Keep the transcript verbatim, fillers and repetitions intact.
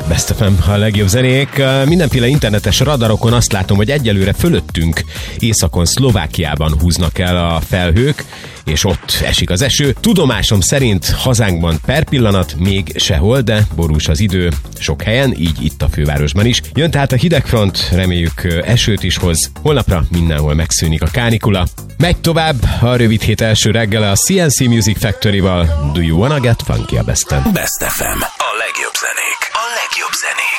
Best ef em, a legjobb zenék. Mindenféle internetes radarokon azt látom, hogy egyelőre fölöttünk északon, Szlovákiában húznak el a felhők, és ott esik az eső. Tudomásom szerint hazánkban per pillanat még sehol, de borús az idő sok helyen, így itt a fővárosban is. Jön tehát a hidegfront, reméljük esőt is hoz. Holnapra mindenhol megszűnik a kánikula. Megy tovább a rövid hét első reggele a cé en cé Music Factory-val. Do you wanna get funky a Besten? Best ef em.